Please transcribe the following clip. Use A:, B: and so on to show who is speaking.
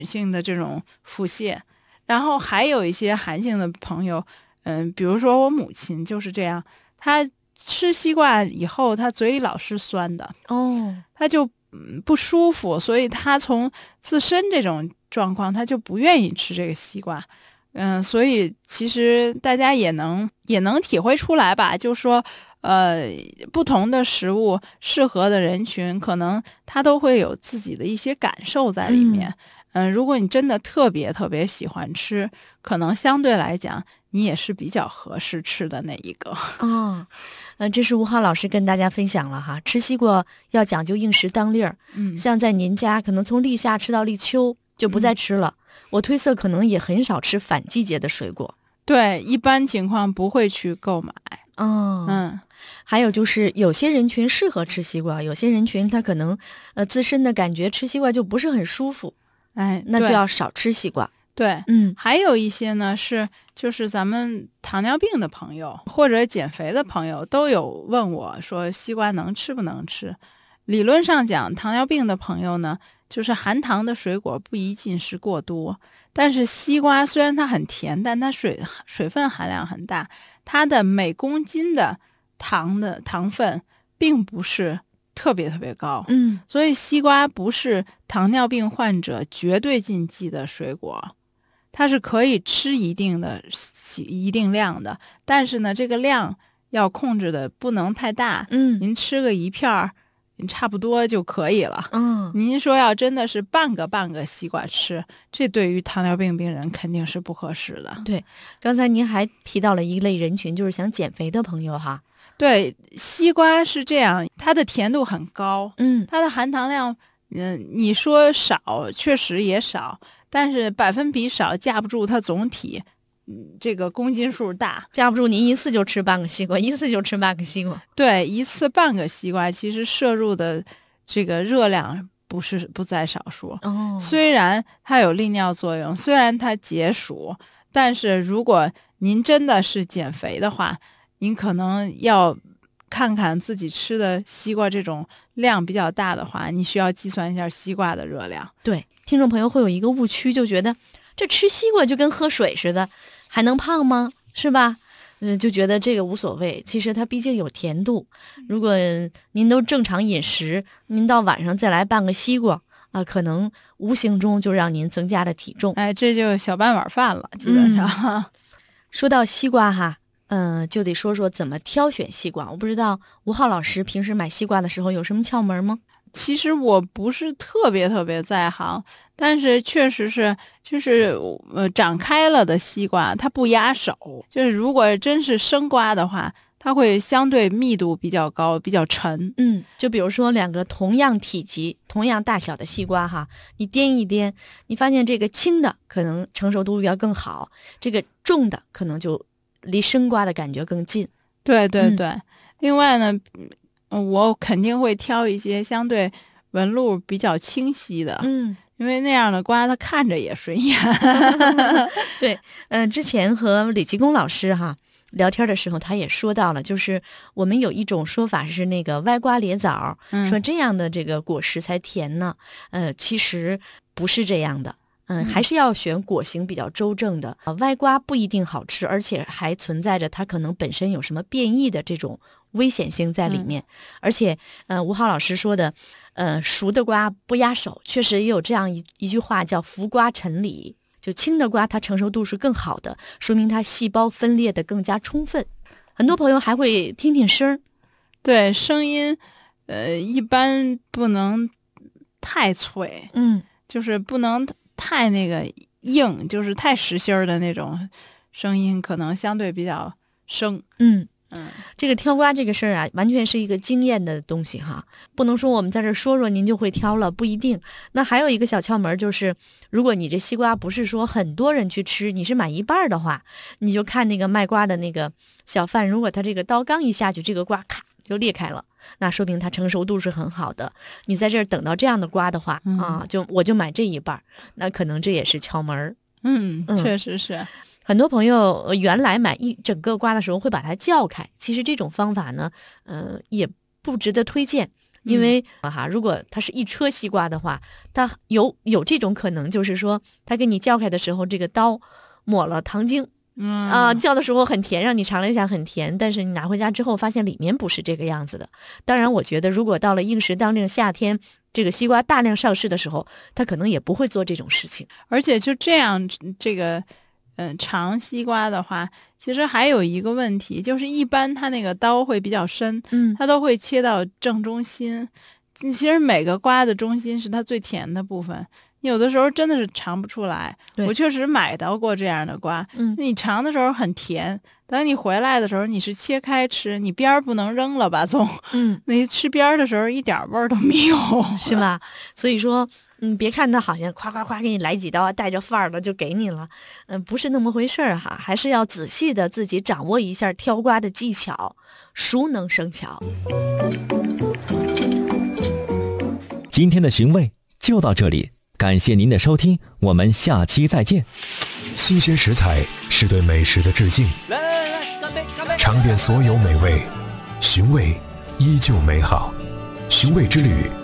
A: 性的这种腹泻。然后还有一些寒性的朋友，比如说我母亲就是这样，她吃西瓜以后，她嘴里老是酸的，她就不舒服，所以她从自身这种状况，她就不愿意吃这个西瓜。所以其实大家也能体会出来吧，就是说，不同的食物适合的人群，可能他都会有自己的一些感受在里面。如果你真的特别特别喜欢吃，可能相对来讲，你也是比较合适吃的那一个。
B: 这是吴浩老师跟大家分享了哈，吃西瓜要讲究应时当令儿。像在您家，可能从立夏吃到立秋就不再吃了。我推测可能也很少吃反季节的水果。
A: 对，一般情况不会去购买。
B: 还有就是有些人群适合吃西瓜，有些人群他可能自身的感觉吃西瓜就不是很舒服，那就要少吃西瓜。
A: 对，还有一些呢就是咱们糖尿病的朋友或者减肥的朋友都有问我说西瓜能吃不能吃。理论上讲，糖尿病的朋友呢，就是含糖的水果不宜进食过多，但是西瓜虽然它很甜，但它水分含量很大，它的每公斤的糖分并不是特别特别高。所以西瓜不是糖尿病患者绝对禁忌的水果，它是可以吃一定量的，但是呢，这个量要控制的不能太大。您吃个一片儿，差不多就可以了。您说要真的是半个西瓜吃，这对于糖尿病病人肯定是不合适的。
B: 对，刚才您还提到了一类人群，就是想减肥的朋友哈。
A: 对，西瓜是这样，它的甜度很高，它的含糖量，你说少，确实也少，但是百分比少架不住它总体。这个公斤数大，
B: 架不住您一次就吃半个西瓜，一次就吃半个西瓜。
A: 对，一次半个西瓜，其实摄入的这个热量不在少数。虽然它有利尿作用，虽然它解暑，但是如果您真的是减肥的话，您可能要看看自己吃的西瓜这种量比较大的话，你需要计算一下西瓜的热量。
B: 对，听众朋友会有一个误区，就觉得这吃西瓜就跟喝水似的，还能胖吗？是吧？就觉得这个无所谓。其实它毕竟有甜度，如果您都正常饮食，您到晚上再来半个西瓜可能无形中就让您增加了体重。
A: 这就小半碗饭了，基本上。
B: 说到西瓜哈，就得说说怎么挑选西瓜。我不知道吴浩老师平时买西瓜的时候有什么窍门吗？
A: 其实我不是特别特别在行，但是确实是就是长开了的西瓜它不压手，就是如果真是生瓜的话，它会相对密度比较高，比较沉。
B: 就比如说两个同样体积同样大小的西瓜哈，你掂一掂，你发现这个轻的可能成熟度要更好，这个重的可能就离生瓜的感觉更近。
A: 对对对，另外呢我肯定会挑一些相对纹路比较清晰的，因为那样的瓜它看着也顺眼。
B: 对，之前和李继功老师哈聊天的时候，他也说到了，就是我们有一种说法是那个歪瓜裂枣，说这样的这个果实才甜呢。其实不是这样的。还是要选果形比较周正的。歪瓜不一定好吃，而且还存在着它可能本身有什么变异的这种危险性在里面。而且吴浩老师说的熟的瓜不压手，确实也有这样一句话叫伏瓜沉李，就轻的瓜它成熟度是更好的，说明它细胞分裂的更加充分。很多朋友还会听听声，
A: 对，声音一般不能太脆，就是不能太那个硬，就是太实心儿的那种声音，可能相对比较生。
B: 这个挑瓜这个事儿啊，完全是一个经验的东西哈，不能说我们在这说说您就会挑了，不一定。那还有一个小窍门就是，如果你这西瓜不是说很多人去吃，你是买一半的话，你就看那个卖瓜的那个小贩，如果他这个刀刚一下去，这个瓜咔就裂开了，那说明它成熟度是很好的。你在这儿等到这样的瓜的话我就买这一半，那可能这也是窍门。
A: 确实是。
B: 很多朋友原来买一整个瓜的时候会把它撬开，其实这种方法呢，也不值得推荐。 因为如果它是一车西瓜的话，它有这种可能，就是说它给你撬开的时候，这个刀抹了糖精。叫的时候很甜，让你尝了一下很甜，但是你拿回家之后发现里面不是这个样子的。当然我觉得如果到了应时当令夏天，这个西瓜大量上市的时候，他可能也不会做这种事情。
A: 而且就这样这个尝西瓜的话，其实还有一个问题，就是一般它那个刀会比较深，它都会切到正中心。其实每个瓜的中心是它最甜的部分，有的时候真的是尝不出来。我确实买到过这样的瓜，你尝的时候很甜，等你回来的时候你是切开吃，你边儿不能扔了吧总，你吃边儿的时候一点味儿都没有，
B: 是吧？所以说别看他好像夸夸夸给你来几刀，带着范儿的就给你了，不是那么回事儿哈，还是要仔细的自己掌握一下挑瓜的技巧，熟能生巧。
C: 今天的寻味就到这里，感谢您的收听，我们下期再见。
D: 新鲜食材是对美食的致敬，
E: 来，干杯！
D: 尝遍所有美味，寻味依旧美好。寻味之旅，